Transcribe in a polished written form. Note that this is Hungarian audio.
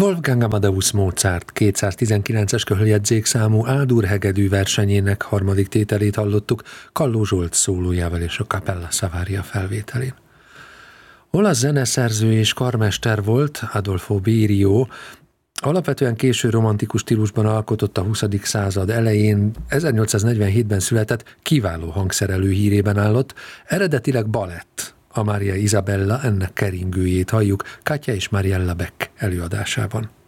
Wolfgang Amadeus Mozart 219-es köhöljegyzékszámú A-dur hegedű versenyének harmadik tételét hallottuk Kalló Zsolt szólójával és a Capella Savaria felvételén. Olasz zeneszerző és karmester volt Adolfo Berio, alapvetően késő romantikus stílusban alkotott a 20. század elején, 1847-ben született, kiváló hangszerelő hírében állott, eredetileg balett. A Maria Isabella ennek keringőjét halljuk Katja és Mariella Beck előadásában.